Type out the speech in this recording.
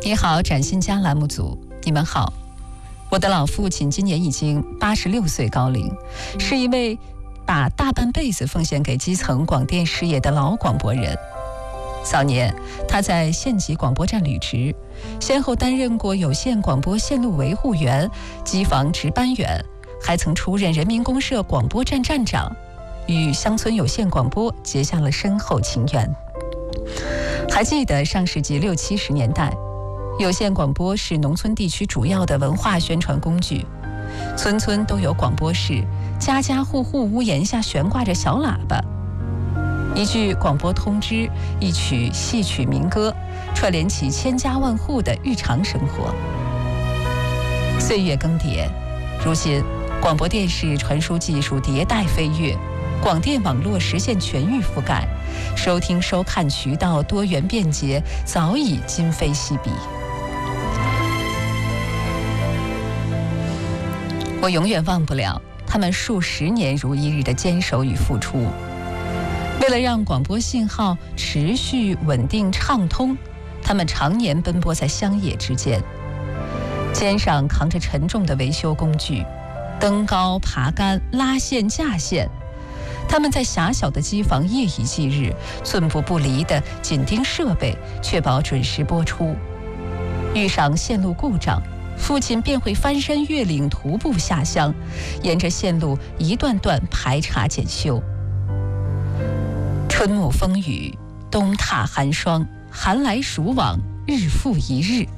你好，崭新家栏目组，你们好。我的老父亲今年已经86岁高龄，是一位把大半辈子奉献给基层广电事业的老广播人。早年他在县级广播站履职，先后担任过有线广播线路维护员、机房值班员，还曾出任人民公社广播站站长，与乡村有线广播结下了深厚情缘。还记得上世纪60、70年代，有线广播是农村地区主要的文化宣传工具，村村都有广播室，家家户户屋檐下悬挂着小喇叭，一句广播通知，一曲戏曲民歌，串联起千家万户的日常生活。岁月更迭，如今广播电视传输技术迭代飞跃，广电网络实现全域覆盖，收听收看渠道多元便捷，早已今非昔比。我永远忘不了他们数十年如一日的坚守与付出。为了让广播信号持续稳定畅通，他们常年奔波在乡野之间，肩上扛着沉重的维修工具，登高爬杆、拉线架线。他们在狭小的机房夜以继日，寸步不离地紧盯设备，确保准时播出。遇上线路故障，父亲便会翻山越岭徒步下乡，沿着线路一段段排查检修。春沐风雨，冬踏寒霜，寒来暑往，日复一日。